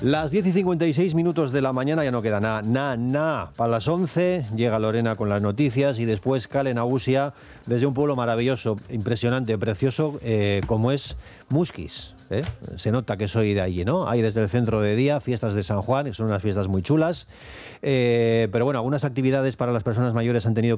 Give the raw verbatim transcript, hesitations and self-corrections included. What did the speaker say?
Las diez y cincuenta y seis minutos de la mañana, ya no queda nada, nada, nada. Para las once llega Lorena con las noticias y después Kale Nagusia desde un pueblo maravilloso, impresionante, precioso, eh, como es Muskiz. ¿eh? Se nota que soy de allí, ¿no? Hay desde el centro de día fiestas de San Juan, que son unas fiestas muy chulas. Eh, pero bueno, algunas actividades para las personas mayores han tenido